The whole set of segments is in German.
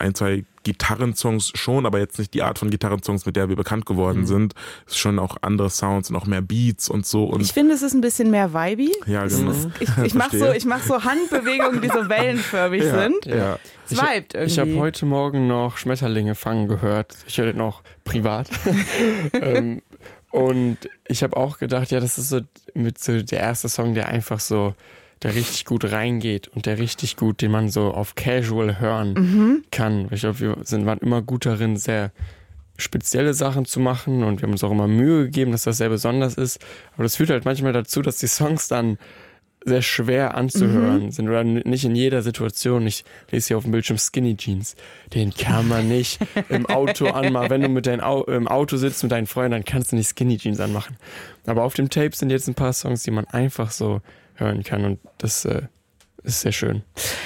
ein, zwei Gitarrensongs schon, aber jetzt nicht die Art von Gitarrensongs, mit der wir bekannt geworden sind. Es ist schon auch andere Sounds und auch mehr Beats und so. Und ich finde, es ist ein bisschen mehr vibey. Ja, genau. Ich mache so Handbewegungen, die so wellenförmig sind. Ja. Es vibet irgendwie. Ich habe heute Morgen noch Schmetterlinge fangen gehört. Ich höre den noch privat. Und ich habe auch gedacht, ja, das ist so der erste Song, der einfach so, der richtig gut reingeht und der richtig gut, den man so auf Casual hören kann. Ich glaube, waren immer gut darin, sehr spezielle Sachen zu machen und wir haben uns auch immer Mühe gegeben, dass das sehr besonders ist. Aber das führt halt manchmal dazu, dass die Songs dann sehr schwer anzuhören sind oder nicht in jeder Situation. Ich lese hier auf dem Bildschirm Skinny Jeans. Den kann man nicht im Auto anmachen. Wenn du im Auto sitzt mit deinen Freunden, dann kannst du nicht Skinny Jeans anmachen. Aber auf dem Tape sind jetzt ein paar Songs, die man einfach so hören kann und das ist sehr schön.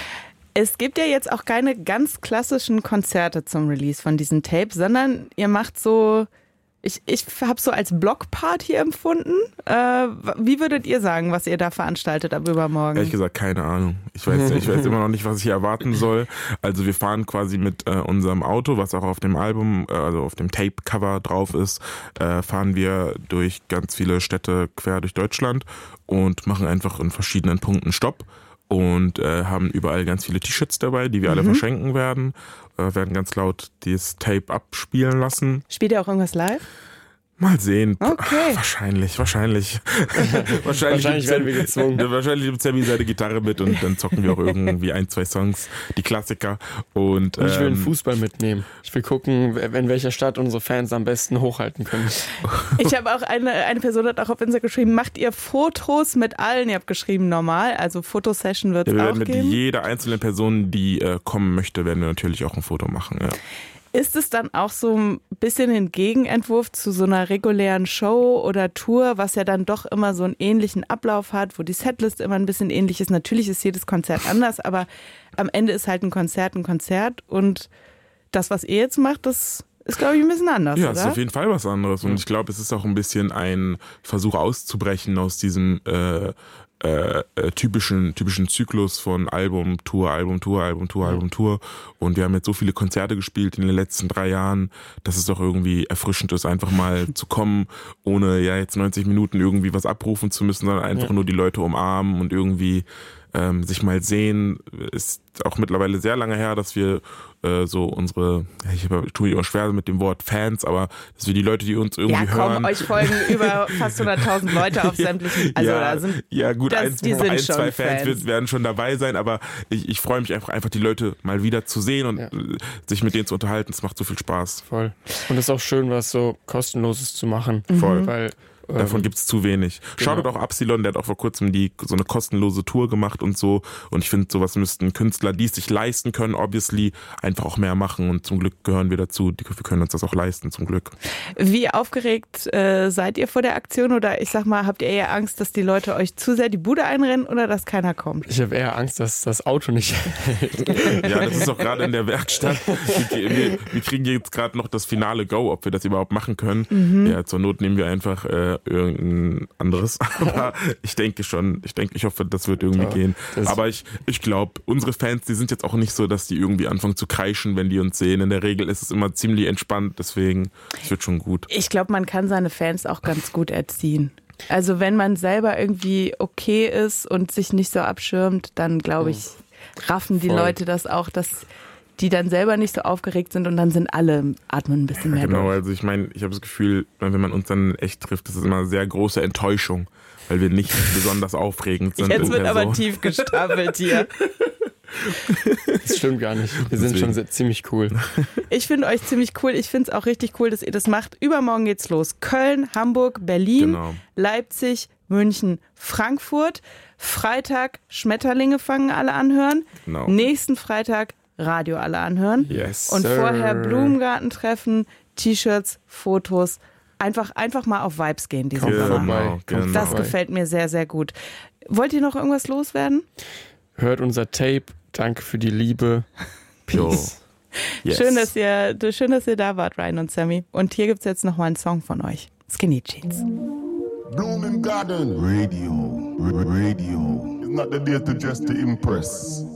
Es gibt ja jetzt auch keine ganz klassischen Konzerte zum Release von diesem Tape, sondern ihr macht so, ich habe so als Blockparty empfunden. Wie würdet ihr sagen, was ihr da veranstaltet ab übermorgen? Ehrlich gesagt, keine Ahnung. Ich weiß immer noch nicht, was ich hier erwarten soll. Also wir fahren quasi mit unserem Auto, was auch auf dem Album, also auf dem Tape-Cover drauf ist, fahren wir durch ganz viele Städte quer durch Deutschland und machen einfach in verschiedenen Punkten Stopp. Und haben überall ganz viele T-Shirts dabei, die wir alle verschenken werden. Werden ganz laut dieses Tape abspielen lassen. Spielt ihr auch irgendwas live? Mal sehen. Okay. Wahrscheinlich. Wahrscheinlich werden wir gezwungen. Wahrscheinlich nimmt Sammy seine Gitarre mit und dann zocken wir auch irgendwie ein, zwei Songs, die Klassiker. Und ich will einen Fußball mitnehmen. Ich will gucken, in welcher Stadt unsere Fans am besten hochhalten können. Ich habe auch eine Person hat auch auf Instagram geschrieben, macht ihr Fotos mit allen? Ihr habt geschrieben normal, also Fotosession wird es auch geben. Wir werden mit jeder einzelnen Person, die kommen möchte, werden wir natürlich auch ein Foto machen, ja. Ist es dann auch so ein bisschen ein Gegenentwurf zu so einer regulären Show oder Tour, was ja dann doch immer so einen ähnlichen Ablauf hat, wo die Setlist immer ein bisschen ähnlich ist? Natürlich ist jedes Konzert anders, aber am Ende ist halt ein Konzert und das, was ihr jetzt macht, das ist, glaube ich, ein bisschen anders, ja, oder? Ja, ist auf jeden Fall was anderes und ich glaube, es ist auch ein bisschen ein Versuch auszubrechen aus diesem typischen Zyklus von Album, Tour und wir haben jetzt so viele Konzerte gespielt in den letzten 3 Jahren, dass es doch irgendwie erfrischend ist, einfach mal zu kommen, ohne ja jetzt 90 Minuten irgendwie was abrufen zu müssen, sondern einfach nur die Leute umarmen und irgendwie sich mal sehen. Ist auch mittlerweile sehr lange her, dass wir so unsere, ich tue mich immer schwer mit dem Wort Fans, aber dass wir die Leute, die uns irgendwie hören. Euch folgen über fast 100.000 Leute auf sämtlichen, also da sind, gut, die sind schon zwei Fans werden schon dabei sein, aber ich freue mich einfach die Leute mal wieder zu sehen und sich mit denen zu unterhalten. Es macht so viel Spaß. Voll. Und es ist auch schön, was so Kostenloses zu machen. Voll. Weil davon gibt's zu wenig. Schaut auch Absilon, der hat auch vor kurzem so eine kostenlose Tour gemacht und so. Und ich finde, sowas müssten Künstler, die es sich leisten können, obviously, einfach auch mehr machen. Und zum Glück gehören wir dazu. Wir können uns das auch leisten, zum Glück. Wie aufgeregt seid ihr vor der Aktion? Oder ich sag mal, habt ihr eher Angst, dass die Leute euch zu sehr die Bude einrennen oder dass keiner kommt? Ich habe eher Angst, dass das Auto nicht hält. Ja, das ist auch gerade in der Werkstatt. Wir kriegen jetzt gerade noch das finale Go, ob wir das überhaupt machen können. Ja, zur Not nehmen wir einfach irgendein anderes. Aber ich hoffe, das wird irgendwie gehen. Aber ich glaube, unsere Fans, die sind jetzt auch nicht so, dass die irgendwie anfangen zu kreischen, wenn die uns sehen. In der Regel ist es immer ziemlich entspannt, deswegen, es wird schon gut. Ich glaube, man kann seine Fans auch ganz gut erziehen. Also wenn man selber irgendwie okay ist und sich nicht so abschirmt, dann glaube ich, raffen die Leute das auch, dass die dann selber nicht so aufgeregt sind und dann sind alle, atmen ein bisschen mehr. Genau, durch. also ich meine, ich habe das Gefühl, wenn man uns dann echt trifft, das ist immer eine sehr große Enttäuschung, weil wir nicht besonders aufregend sind. Jetzt wird aber tief gestapelt hier. Das stimmt gar nicht. Wir sind schon ziemlich cool. Ich finde euch ziemlich cool. Ich finde es auch richtig cool, dass ihr das macht. Übermorgen geht's los. Köln, Hamburg, Berlin, Leipzig, München, Frankfurt. Freitag Schmetterlinge fangen alle anhören. Genau. Nächsten Freitag Radio alle anhören. Yes, und sir. vorher Blumengarten treffen, T-Shirts, Fotos. Einfach mal auf Vibes gehen diesen Sommer. Genau. Das gefällt mir sehr, sehr gut. Wollt ihr noch irgendwas loswerden? Hört unser Tape. Danke für die Liebe. Peace. Yes. Schön, dass ihr da wart, Ryan und Sammy. Und hier gibt's jetzt noch mal einen Song von euch. Skinny Jeans. Blumengarten Radio. It's not the day to just to impress.